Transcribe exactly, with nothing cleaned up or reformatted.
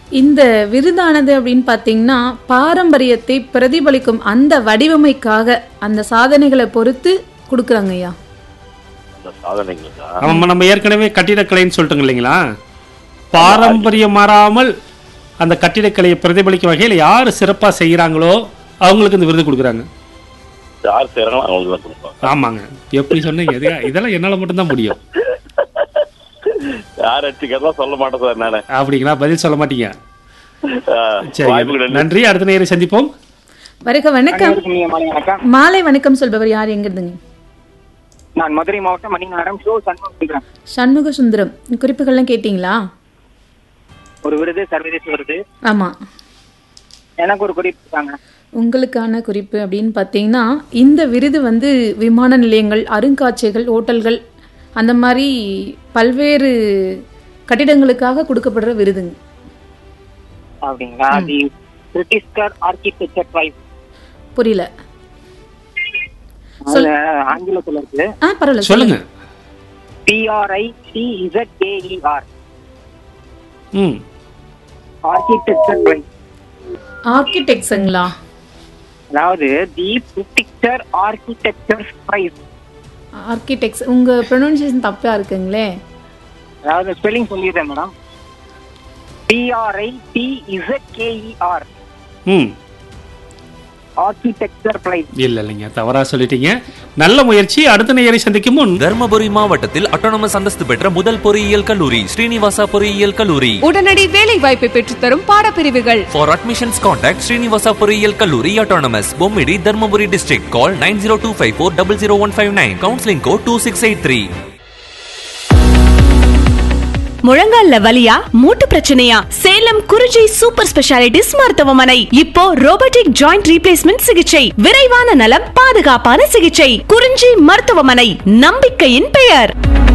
இந்த விருதானது அப்படின்னு பார்த்தீங்கன்னா பாரம்பரியத்தை பிரதிபலிக்கும் அந்த வடிவமைக்காக அந்த சாதனைகளை பொறுத்து கொடுக்குறாங்க ஐயா. நம்ம ஏற்கனவே கட்டிடக்கலைன்னு சொல்லிட்டோங்க இல்லைங்களா, பாரம்பரியம் மாறாமல் அந்த கட்டிடக்கலையை பிரதிபலிக்கும் வகையில் யார் சிறப்பாக செய்கிறாங்களோ அவங்களுக்கு இந்த விருது கொடுக்குறாங்க. ஆமாங்க, எப்படி சொன்னீங்க? இதெல்லாம் என்னால் மட்டும்தான் முடியும். சொல்ல மாட்டேன். அப்படிங்களா? பதில் சொல்ல மாட்டீங்க. சரி, நன்றி. அடுத்த நேரம் சந்திப்போம். வருக. வணக்கம். மாலை வணக்கம் சொல்பவர் யார், எங்க இருந்துங்க? நான் மதுரை மாவட்டம் மணிநகரம் சண்முக சண்முக சுந்தரம். குறிப்புகள்லாம் கேட்டீங்களா? ஒரு விருது, சர்வதேச விருது. ஆமா, எனக்கு ஒரு குறிப்பு. உங்களுக்கான குறிப்பு அப்படின்னு பார்த்தீங்கன்னா, இந்த விருது வந்து விமான நிலையங்கள், அருங்காட்சியகங்கள், ஹோட்டல்கள், அந்த மாதிரி பல்வேறு கட்டிடங்களுக்காக கொடுக்கப்படுற விருதுங்க. அப்படிங்களா? அது பிரிட்டிஷ்கர் ஆர்க்கிடெக்சர் பிரைஸ். புரியல. ஆங்கிலத்துல இருக்கு. ஆ, பரவாயில்ல, சொல்லுங்க. பி ஆர் ஐ D Z K E R. ம், ஆர்க்கிடெக்சர் பிரைஸ். ஆர்க்கிடெக்ட்ஸுங்களா? அதாவது தி பிரிட்டிஷ்கர் ஆர்க்கிடெக்சர் பிரைஸ். ஆர்க்கிடெக்ட்ஸ். உங்க ப்ரொனன்சியேஷன் தப்பா இருக்குங்களே. அதாவது ஸ்பெல்லிங் சொல்லிடுறேன் மேடம். பி ஆர் ஐ D Z K E R. ம், ஆர்க்கிடெக்சர் பிரைஸ். இல்ல இல்லைங்க, தவறா சொல்லிட்டீங்க. நல்ல முயற்சி. அடுத்த நேயரை சந்திக்கும் முன், தர்மபுரி மாவட்டத்தில் அட்டானமஸ் அந்தஸ்து பெற்ற முதல் பொறியியல் கல்லூரி ஸ்ரீனிவாசா பொறியியல் கல்லூரி. உடனடி வேலை வாய்ப்பை பெற்றுத்தரும் பாடப்பிரிவுகள். ஃபார் அட்மிஷன்ஸ் கான்டாக்ட் ஸ்ரீனிவாசா பொறியியல் கல்லூரி autonomous, Bommidi, Dharmapuri district. Call nine zero two five four double zero one five nine. Counselling code two six eight three. முழங்கால்ல வலியா, மூட்டு பிரச்சனையா? சேலம் குறிஞ்சி சூப்பர் ஸ்பெஷாலிட்டிஸ் மருத்துவமனை. இப்போ ரோபோட்டிக் ஜாயிண்ட் ரீப்ளேஸ்மெண்ட் சிகிச்சை, விரைவான நலம், பாதுகாப்பான சிகிச்சை. குறிஞ்சி மருத்துவமனை, நம்பிக்கையின் பெயர்.